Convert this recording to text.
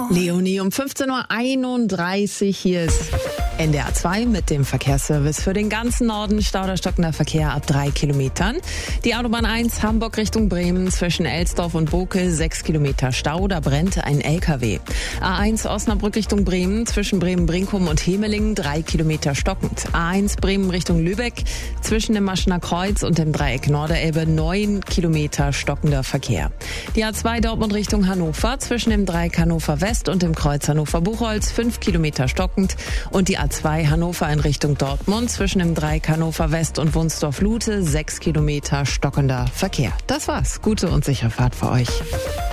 Leonie, um 15.31 Uhr hier ist NDR 2 mit dem Verkehrsservice für den ganzen Norden. Stau oder stockender Verkehr ab 3 Kilometern. Die Autobahn 1 Hamburg Richtung Bremen zwischen Elsdorf und Bokel 6 Kilometer Stau, da brennt ein LKW. A1 Osnabrück Richtung Bremen zwischen Bremen-Brinkum und Hemelingen 3 Kilometer stockend. A1 Bremen Richtung Lübeck zwischen dem Maschener Kreuz und dem Dreieck Norderelbe 9 Kilometer stockender Verkehr. Die A2 Dortmund Richtung Hannover zwischen dem Dreieck Hannover West und dem Kreuz Hannover-Buchholz 5 Kilometer stockend und die A2 Hannover in Richtung Dortmund zwischen dem Dreieck Hannover West und Wunsdorf-Lute 6 Kilometer stockender Verkehr. Das war's. Gute und sichere Fahrt für euch.